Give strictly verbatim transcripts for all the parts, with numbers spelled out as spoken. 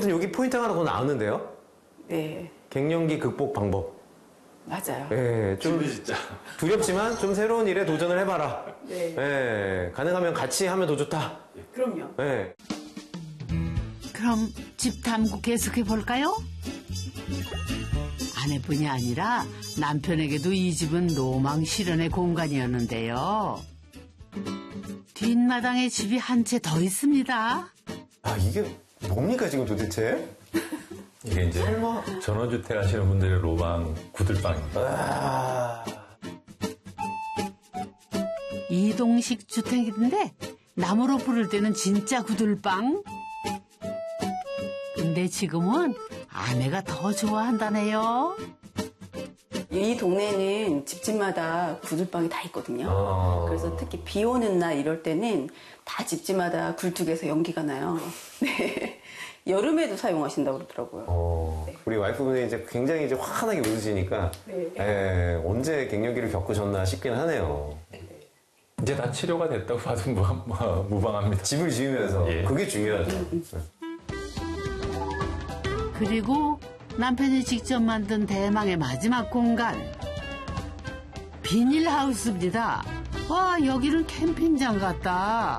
어쨌든 여기 포인트 하나 더 나왔는데요. 네. 갱년기 극복 방법. 맞아요. 예, 좀 진짜. 두렵지만 좀 새로운 일에 도전을 해봐라. 네. 예, 가능하면 같이 하면 더 좋다. 그럼요. 예. 그럼 집 탐구 계속해 볼까요? 아내뿐이 아니라 남편에게도 이 집은 로망 실현의 공간이었는데요. 뒷마당에 집이 한 채 더 있습니다. 아, 이게 뭡니까 지금 도대체? 이게 이제 설마? 전원주택 하시는 분들의 로망 구들방입니다. 아... 이동식 주택인데 나무로 부를 때는 진짜 구들방. 근데 지금은 아내가 더 좋아한다네요. 이 동네는 집집마다 구들방이 다 있거든요. 아... 그래서 특히 비 오는 날 이럴 때는 다 집집마다 굴뚝에서 연기가 나요. 네. 여름에도 사용하신다고 그러더라고요. 어, 네. 우리 와이프분이 이제 굉장히 이제 환하게 웃으시니까 네. 예, 언제 갱년기를 겪으셨나 싶긴 하네요. 이제 다 치료가 됐다고 봐도 무방, 무방합니다. 집을 지으면서 예. 그게 중요하죠. 그리고 남편이 직접 만든 대망의 마지막 공간. 비닐하우스입니다. 와, 여기는 캠핑장 같다.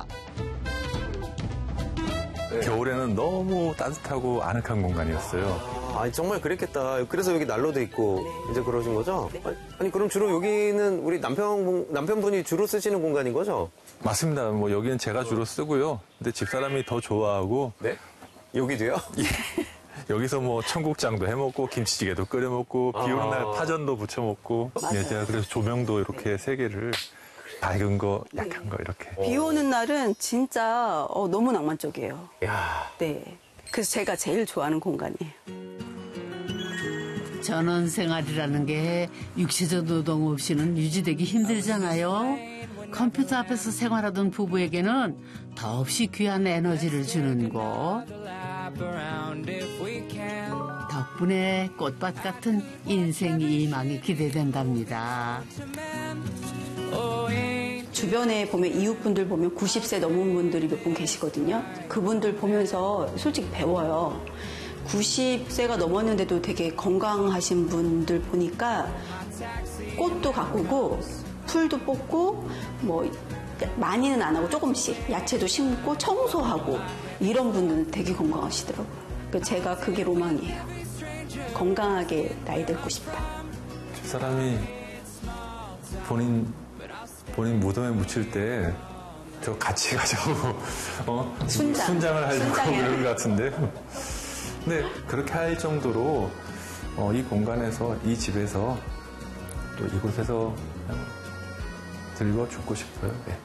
네. 겨울에는 너무 따뜻하고 아늑한 공간이었어요. 아, 정말 그랬겠다. 그래서 여기 난로도 있고 네. 이제 그러신 거죠? 네. 아니, 아니, 그럼 주로 여기는 우리 남편 남편분이 주로 쓰시는 공간인 거죠? 맞습니다. 뭐 여기는 제가 주로 쓰고요. 근데 집사람이 더 좋아하고 네. 여기도요? 여기서 뭐 청국장도 해먹고 김치찌개도 끓여먹고 비 오는 날 아. 파전도 부쳐먹고 맞아요. 예, 제가 그래서 조명도 이렇게 세 개를 밝은 거, 약한 거 이렇게. 비 오는 날은 진짜 어, 너무 낭만적이에요. 야, 네. 그래서 제가 제일 좋아하는 공간이에요. 전원 생활이라는 게 육체적 노동 없이는 유지되기 힘들잖아요. 컴퓨터 앞에서 생활하던 부부에게는 더없이 귀한 에너지를 주는 곳. 덕분에 꽃밭 같은 인생 이망이 기대된답니다. 주변에 보면 이웃분들 보면 구십 세 넘은 분들이 몇 분 계시거든요. 그분들 보면서 솔직히 배워요. 구십 세가 넘었는데도 되게 건강하신 분들 보니까 꽃도 가꾸고 풀도 뽑고 뭐 많이는 안 하고 조금씩 야채도 심고 청소하고 이런 분들은 되게 건강하시더라고요. 제가 그게 로망이에요. 건강하게 나이 들고 싶다. 집사람이 본인 본인 무덤에 묻힐 때 저 같이 가자고 어? 순장. 순장을 하려고 순장이요. 그러는 것 같은데. 근데 그렇게 할 정도로 어, 이 공간에서 이 집에서 또 이곳에서 들고 죽고 싶어요. 네.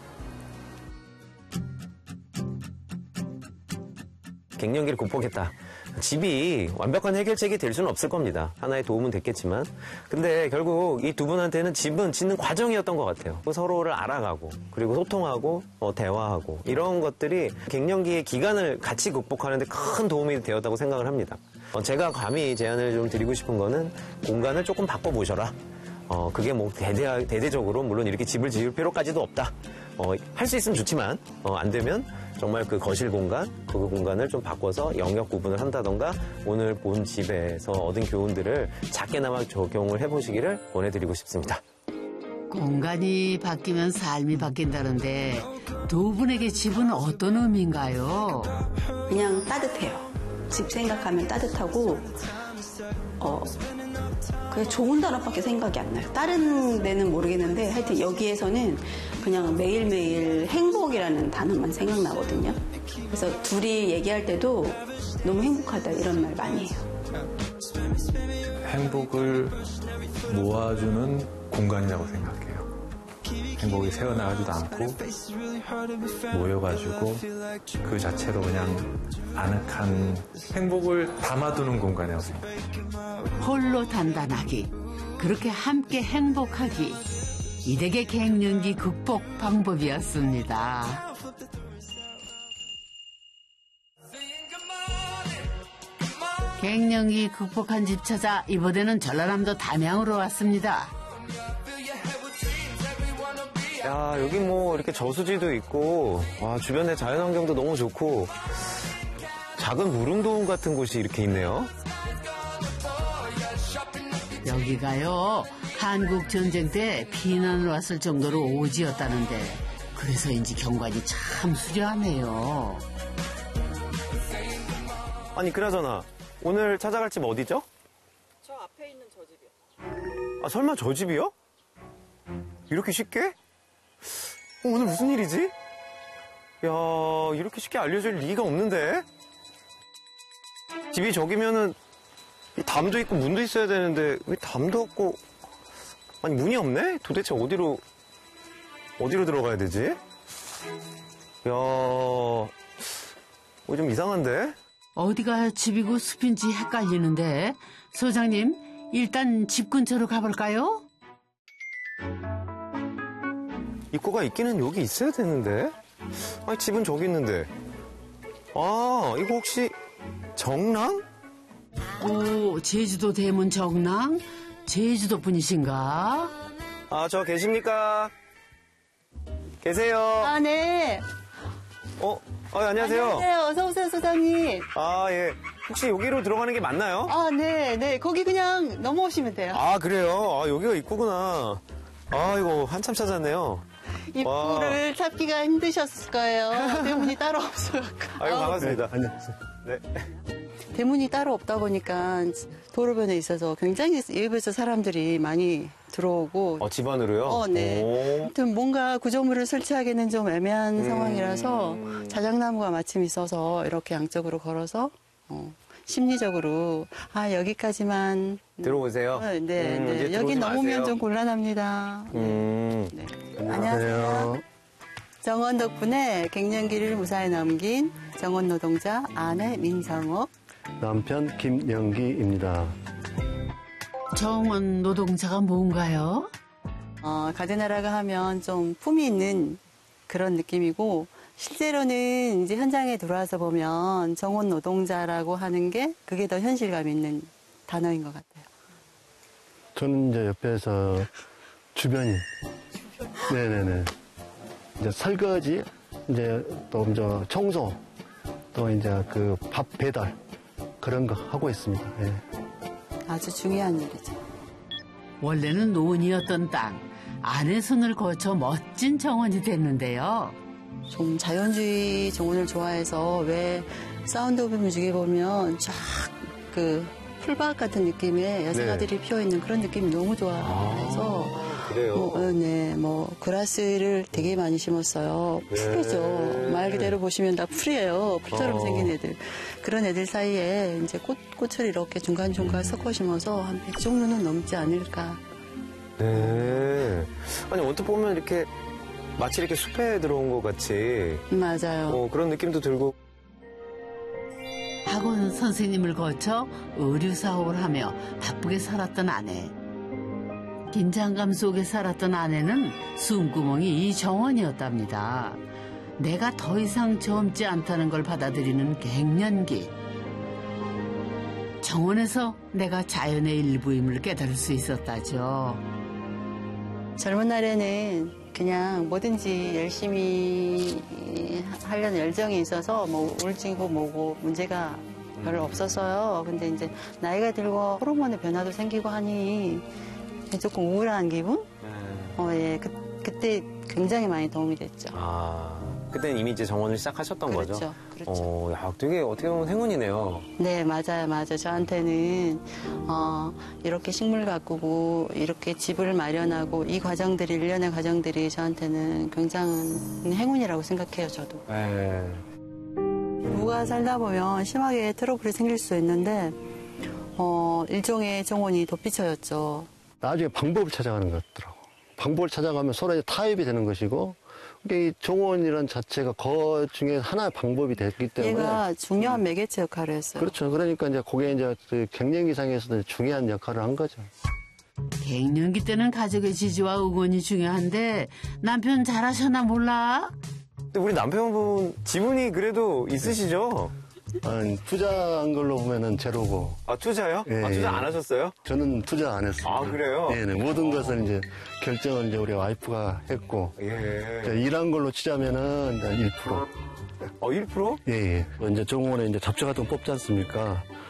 갱년기를 극복했다. 집이 완벽한 해결책이 될 수는 없을 겁니다. 하나의 도움은 됐겠지만. 근데 결국 이 두 분한테는 집은 짓는 과정이었던 것 같아요. 서로를 알아가고, 그리고 소통하고, 어, 대화하고, 이런 것들이 갱년기의 기간을 같이 극복하는데 큰 도움이 되었다고 생각을 합니다. 어, 제가 감히 제안을 좀 드리고 싶은 거는 공간을 조금 바꿔보셔라. 어, 그게 뭐 대대, 대대적으로 물론 이렇게 집을 지을 필요까지도 없다. 어, 할 수 있으면 좋지만, 어, 안 되면 정말 그 거실 공간, 그 공간을 좀 바꿔서 영역 구분을 한다던가 오늘 본 집에서 얻은 교훈들을 작게나마 적용을 해보시기를 권해드리고 싶습니다. 공간이 바뀌면 삶이 바뀐다는데 두 분에게 집은 어떤 의미인가요? 그냥 따뜻해요. 집 생각하면 따뜻하고 어 그냥 좋은 단어밖에 생각이 안 나요. 다른 데는 모르겠는데 하여튼 여기에서는 그냥 매일매일 행복이라는 단어만 생각나거든요. 그래서 둘이 얘기할 때도 너무 행복하다 이런 말 많이 해요. 행복을 모아주는 공간이라고 생각해요. 행복이 새어나가지도 않고 모여가지고 그 자체로 그냥 아늑한 행복을 담아두는 공간이라고 생각해요. 홀로 단단하기, 그렇게 함께 행복하기, 이댁의 갱년기 극복 방법이었습니다. 갱년기 극복한 집 찾아 이번에는 전라남도 담양으로 왔습니다. 야, 여기 뭐 이렇게 저수지도 있고, 와, 주변에 자연환경도 너무 좋고, 작은 무릉도원 같은 곳이 이렇게 있네요. 여기가요, 한국 전쟁 때 피난을 왔을 정도로 오지였다는데 그래서인지 경관이 참 수려하네요. 아니 그나저나 오늘 찾아갈 집 어디죠? 저 앞에 있는 저 집이요. 아 설마 저 집이요? 이렇게 쉽게? 어, 오늘 무슨 일이지? 야, 이렇게 쉽게 알려줄 리가 없는데? 집이 저기면은 이 담도 있고 문도 있어야 되는데 왜 담도 없고 아니 문이 없네? 도대체 어디로 어디로 들어가야 되지? 야, 어, 좀 이상한데? 어디가 집이고 숲인지 헷갈리는데 소장님 일단 집 근처로 가볼까요? 입구가 있기는 여기 있어야 되는데? 아니 집은 저기 있는데. 아, 이거 혹시 정랑? 오, 제주도 대문 정랑? 제주도 분이신가? 아, 저 계십니까? 계세요? 아, 네. 어, 아, 안녕하세요. 안녕하세요. 어서오세요, 소장님. 아, 예. 혹시 여기로 들어가는 게 맞나요? 아, 네, 네. 거기 그냥 넘어오시면 돼요. 아, 그래요? 아, 여기가 입구구나. 아, 이거 한참 찾았네요. 입구를 찾기가 힘드셨을 거예요. 대문이 따로 없어요. 아유, 반갑습니다. 안녕하세요. 네. 대문이 따로 없다 보니까 도로변에 있어서 굉장히 예부에서 사람들이 많이 들어오고. 어, 집안으로요? 어, 네. 오. 아무튼 뭔가 구조물을 설치하기는 좀 애매한 음. 상황이라서 자작나무가 마침 있어서 이렇게 양쪽으로 걸어서 어, 심리적으로 아 여기까지만 들어오세요? 어, 네, 음, 네. 이제 여기 들어오지 넘으면 마세요. 좀 곤란합니다. 음. 네. 안녕하세요. 정원 덕분에 갱년기를 무사히 넘긴 정원 노동자 아내 민정옥. 남편 김영기입니다. 정원 노동자가 뭔가요? 어, 가드나라가 하면 좀 품이 있는 그런 느낌이고 실제로는 이제 현장에 들어와서 보면 정원 노동자라고 하는 게 그게 더 현실감 있는 단어인 것 같아요. 저는 이제 옆에서 주변이 네네네 이제 설거지 이제 또 이제 청소 또 이제 그 밥 배달 그런 거 하고 있습니다. 예. 아주 중요한 일이죠. 원래는 논이었던 땅, 아내 손을 거쳐 멋진 정원이 됐는데요. 좀 자연주의 정원을 좋아해서 왜 사운드 오브 뮤직에 보면 쫙 그 풀밭 같은 느낌의 야생화들이 피어있는 그런 느낌이 너무 좋아해서 그래요? 뭐, 어, 네, 뭐 그라스를 되게 많이 심었어요. 풀이죠. 말 그대로 보시면 다 풀이에요. 풀처럼 어. 생긴 애들. 그런 애들 사이에 이제 꽃, 꽃을 이렇게 중간중간 섞어 심어서 한 백 종류는 넘지 않을까. 네. 아니, 언뜻 보면 이렇게 마치 이렇게 숲에 들어온 것 같이 맞아요. 어, 그런 느낌도 들고. 학원 선생님을 거쳐 의류 사업을 하며 바쁘게 살았던 아내. 긴장감 속에 살았던 아내는 숨구멍이 이 정원이었답니다. 내가 더 이상 젊지 않다는 걸 받아들이는 갱년기. 정원에서 내가 자연의 일부임을 깨달을 수 있었다죠. 젊은 날에는 그냥 뭐든지 열심히 하려는 열정이 있어서 뭐 우울증이고 뭐고 문제가 별로 없었어요. 근데 이제 나이가 들고 호르몬의 변화도 생기고 하니 조금 우울한 기분? 어, 예. 그, 그때 굉장히 많이 도움이 됐죠. 아, 그때는 이미 이제 정원을 시작하셨던 그렇죠. 거죠? 그렇죠. 어, 야, 되게 어떻게 보면 행운이네요. 네, 맞아요, 맞아요. 저한테는, 어, 이렇게 식물 가꾸고, 이렇게 집을 마련하고, 이 과정들이, 일련의 과정들이 저한테는 굉장한 행운이라고 생각해요, 저도. 네. 부부가 살다 보면 심하게 트러블이 생길 수 있는데, 어, 일종의 정원이 도피처였죠. 나중에 방법을 찾아가는 것 같더라고. 방법을 찾아가면 서로 이제 타협이 되는 것이고, 이게 이 정원이란 자체가 그 중에 하나의 방법이 됐기 때문에. 얘가 중요한 매개체 역할을 했어요. 그렇죠. 그러니까 이제 그게 이제 그 갱년기상에서도 중요한 역할을 한 거죠. 갱년기 때는 가족의 지지와 응원이 중요한데 남편 잘하셨나 몰라? 근데 우리 남편분 지분이 그래도 있으시죠? 아니, 투자한 걸로 보면은 제로고. 아, 투자요? 예, 아, 투자 예. 안 하셨어요? 저는 투자 안 했습니다. 아, 그래요? 네네. 모든 것을 이제 결정을 이제 우리 와이프가 했고. 예. 이제 일한 걸로 치자면은 일 퍼센트. 어, 일 퍼센트? 예, 예. 이제 정원에 이제 잡초 같은 거 뽑지 않습니까?